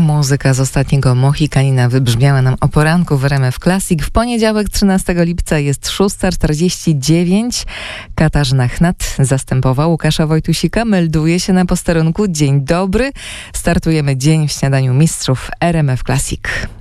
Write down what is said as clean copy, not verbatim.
Muzyka z ostatniego Mohikanina wybrzmiała nam o poranku w RMF Classic. W poniedziałek 13 lipca jest 6:49. Katarzyna Chnat zastępowa Łukasza Wojtusika. Melduje się na posterunku. Dzień dobry. Startujemy dzień w śniadaniu mistrzów RMF Classic.